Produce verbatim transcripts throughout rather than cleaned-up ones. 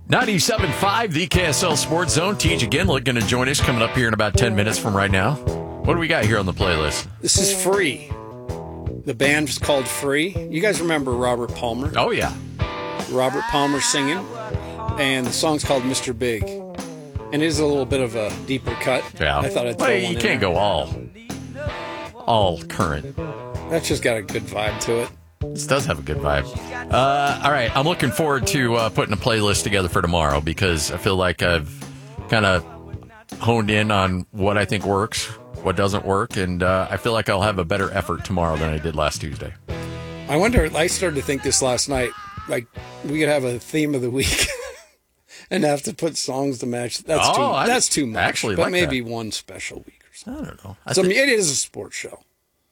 ninety-seven point five, the K S L Sports Zone. T J Ginla going to join us coming up here in about ten minutes from right now. What do we got here on the playlist? This is Free. The band is called Free. You guys remember Robert Palmer? Oh, yeah. Robert Palmer singing. And the song's called Mister Big. And it is a little bit of a deeper cut. Yeah. I thought I'd throw well, one you in can't there. go all, all current. That's just got a good vibe to it. This does have a good vibe. Uh, all right, I'm looking forward to uh, putting a playlist together for tomorrow because I feel like I've kind of honed in on what I think works, what doesn't work, and uh, I feel like I'll have a better effort tomorrow than I did last Tuesday. I wonder, I started to think this last night, like we could have a theme of the week and have to put songs to match. That's Oh, too I That's too much. actually but like maybe that. one special week or something. I don't know. I So I think- mean, it is a sports show.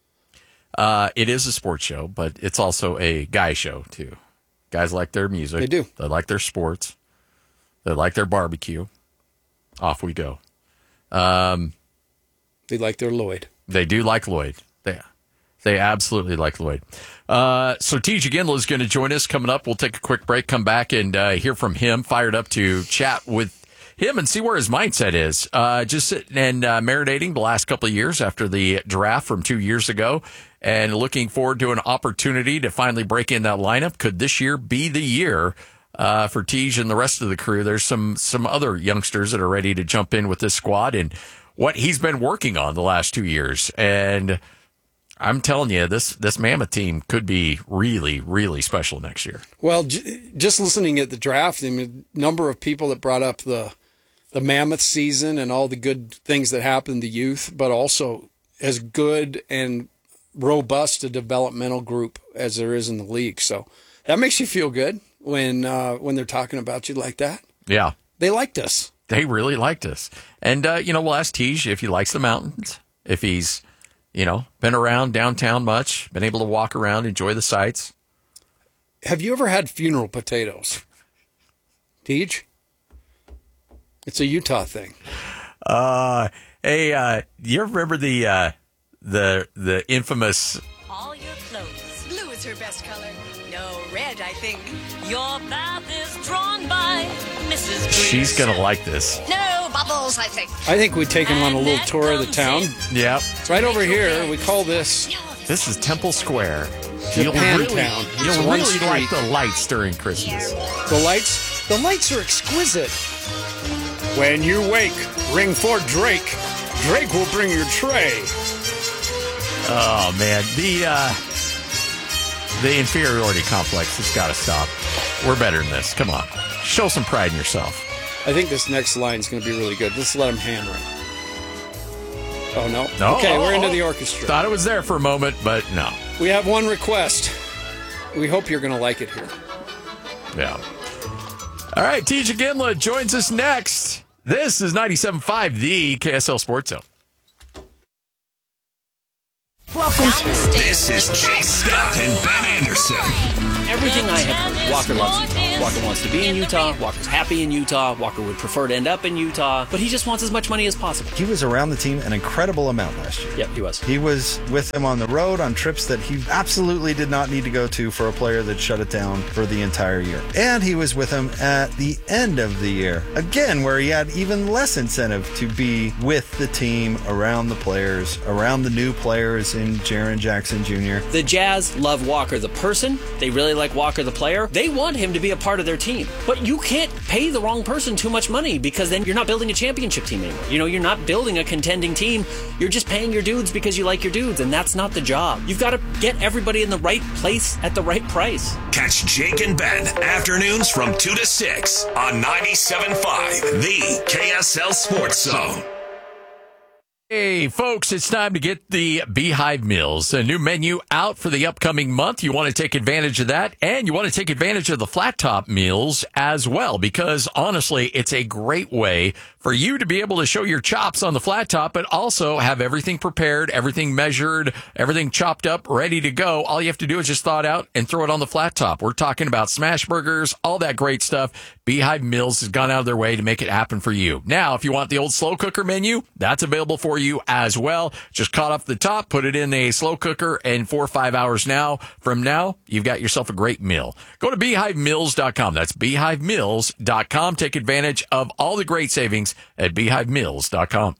Uh, it is a sports show, but it's also a guy show, too. Guys like their music. They do. They like their sports. They like their barbecue. Off we go. Um, They like their Lloyd. they do like Lloyd. They, they absolutely like Lloyd. Uh, so T J Ginla is going to join us coming up. We'll take a quick break, come back, and uh, hear from him. Fired up to chat with him and see where his mindset is. Uh, just sitting and uh, marinating the last couple of years after the draft from two years ago and looking forward to an opportunity to finally break in that lineup. Could this year be the year uh, for Tej and the rest of the crew? There's some some other youngsters that are ready to jump in with this squad and what he's been working on the last two years. And I'm telling you, this, this Mammoth team could be really, really special next year. Well, j- just listening at the draft, I mean, number of people that brought up the the Mammoth season and all the good things that happened to youth, but also as good and robust a developmental group as there is in the league. So that makes you feel good when uh, when they're talking about you like that. Yeah. They liked us. They really liked us. And, uh, you know, we'll ask Tej if he likes the mountains, if he's, you know, been around downtown much, been able to walk around, enjoy the sights. Have you ever had funeral potatoes? Tej? It's a Utah thing. Uh, hey, uh, you ever remember the, uh, the, the infamous, All your clothes. Blue is her best color. No, red, I think. Your bath is drawn by Missus Green. she's going to like this. No, bubbles, I think. I think we've taken on a little tour of the town. Yep. Right over here, we call this This is Temple Square. Japan really, Town. It's You'll one really like street. the lights during Christmas. The lights, the lights are exquisite. When you wake, ring for Drake. Drake will bring your tray. Oh man, the uh, the inferiority complex has got to stop. We're better than this. Come on, show some pride in yourself. I think this next line is going to be really good. Let's let him hammer it. Oh no. No, Okay, oh, we're into oh. the orchestra. Thought it was there for a moment, but no. We have one request. We hope you're going to like it here. Yeah. All right, T J Ginla joins us next. This is ninety-seven point five, the K S L Sports Zone. Welcome. This is Jay Scott and Ben Anderson. Everything I have heard, Walker loves Utah. Walker wants to be in Utah. Walker's happy in Utah. Walker would prefer to end up in Utah, but he just wants as much money as possible. He was around the team an incredible amount last year. Yep, he was. He was with him on the road on trips that he absolutely did not need to go to for a player that shut it down for the entire year. And he was with him at the end of the year, again, where he had even less incentive to be with the team, around the players, around the new players in Jaren Jackson Junior The Jazz love Walker the person. They really like Walker the player. They want him to be a part of their team. But you can't pay the wrong person too much money because then you're not building a championship team anymore. You know, you're not building a contending team. You're just paying your dudes because you like your dudes, and that's not the job. You've got to get everybody in the right place at the right price. Catch Jake and Ben afternoons from two to six on ninety-seven point five, the K S L Sports Zone. Hey, folks, it's time to get the Beehive Meals, a new menu out for the upcoming month. You want to take advantage of that, and you want to take advantage of the flat top meals as well, because honestly, it's a great way for for you to be able to show your chops on the flat top, but also have everything prepared, everything measured, everything chopped up, ready to go. All you have to do is just thaw it out and throw it on the flat top. We're talking about smash burgers, all that great stuff. Beehive Meals has gone out of their way to make it happen for you. Now, if you want the old slow cooker menu, that's available for you as well. Just cut off the top, put it in a slow cooker, and four or five hours now from now, you've got yourself a great meal. Go to beehive meals dot com. That's beehive meals dot com. Take advantage of all the great savings at beehive meals dot com.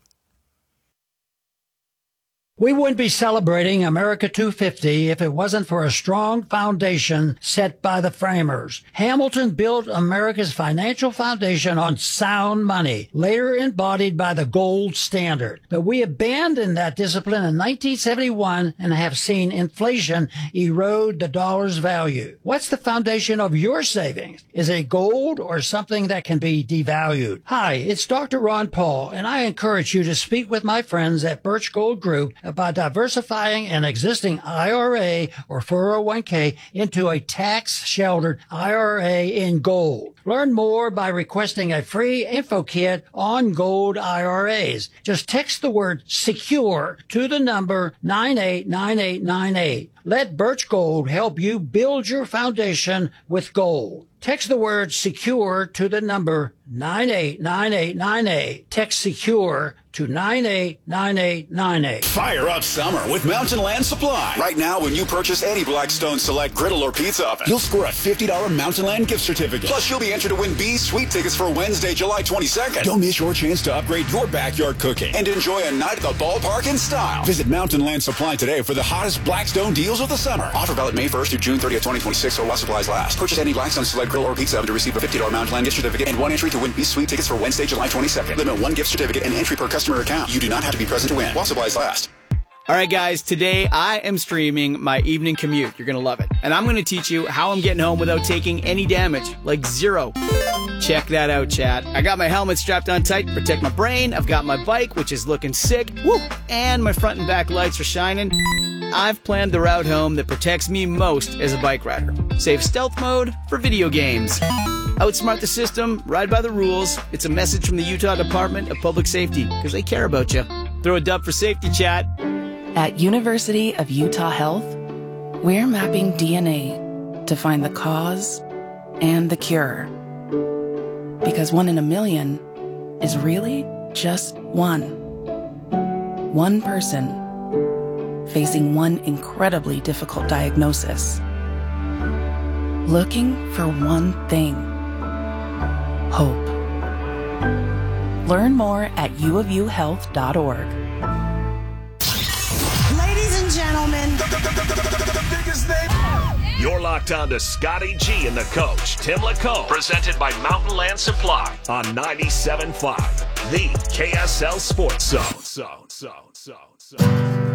We wouldn't be celebrating America two fifty if it wasn't for a strong foundation set by the framers. Hamilton built America's financial foundation on sound money, later embodied by the gold standard. But we abandoned that discipline in nineteen seventy-one and have seen inflation erode the dollar's value. What's the foundation of your savings? Is it gold or something that can be devalued? Hi, it's Doctor Ron Paul, and I encourage you to speak with my friends at Birch Gold Group about diversifying an existing I R A or four oh one k into a tax-sheltered I R A in gold. Learn more by requesting a free info kit on gold I R As. Just text the word SECURE to the number nine eight nine eight nine eight. Let Birch Gold help you build your foundation with gold. Text the word SECURE to the number nine eight nine eight nine eight. Text SECURE to nine eight nine eight nine eight. Fire up summer with Mountain Land Supply. Right now, when you purchase any Blackstone Select griddle or pizza oven, you'll score a fifty dollars Mountain Land gift certificate. Plus, you'll be entered to win B's Sweet tickets for Wednesday, July twenty-second. Don't miss your chance to upgrade your backyard cooking and enjoy a night at the ballpark in style. Visit Mountain Land Supply today for the hottest Blackstone deals of the summer. Offer valid May first through June thirtieth, twenty twenty-six, or while supplies last. Purchase any Blackstone Select griddle or pizza oven to receive a fifty dollars Mountain Land gift certificate and one entry to win B's Sweet tickets for Wednesday, July twenty-second. Limit one gift certificate and entry per customer account. You do not have to be present to win while supplies last. All right, guys, today I am streaming my evening commute. You're going to love it. And I'm going to teach you how I'm getting home without taking any damage, like zero. Check that out, chat. I got my helmet strapped on tight to protect my brain. I've got my bike, which is looking sick. Woo! And my front and back lights are shining. I've planned the route home that protects me most as a bike rider. Save stealth mode for video games. Outsmart the system, ride by the rules. It's a message from the Utah Department of Public Safety, because they care about you. Throw a dub for safety, chat. At University of Utah Health, we're mapping D N A to find the cause and the cure. Because one in a million is really just one. One person facing one incredibly difficult diagnosis. Looking for one thing. Hope. Learn more at u of u health dot org. Ladies and gentlemen, the, the, the, the, the biggest name. You're locked on to Scotty G and the coach, Tim Lacombe, presented by Mountain Land Supply on ninety-seven point five, the K S L Sports Zone. So, so, so, so.